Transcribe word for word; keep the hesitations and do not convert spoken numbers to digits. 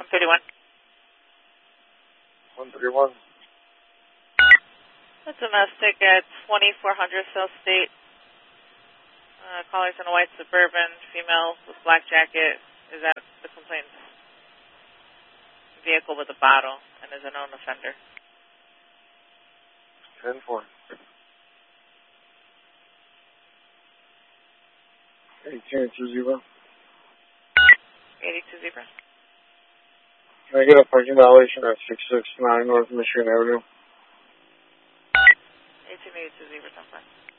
thirty-one. one thirty-one. A domestic at twenty-four hundred South State. Uh, caller's in a white Suburban, female with black jacket. Is that the complaint? Vehicle with a bottle and is a known offender. ten four. eighteen two zero. eighty-two zero. Can I get a parking violation at six six nine North Michigan Avenue? eighteen eighty-two zero, ten four.